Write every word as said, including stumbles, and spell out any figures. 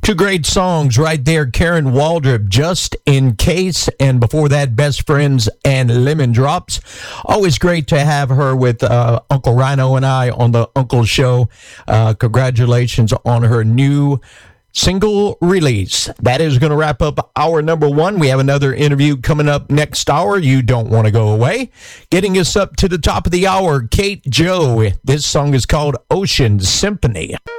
Two great songs right there. Karen Waldrop, Just in Case, and before that, Best Friends and Lemon Drops. Always great to have her with uh, Uncle Rhino and I on the Uncle Show. Uh, congratulations on her new single release. That is going to wrap up hour number one. We have another interview coming up next hour. You don't want to go away. Getting us up to the top of the hour, Kate Joe. This song is called Ocean Symphony.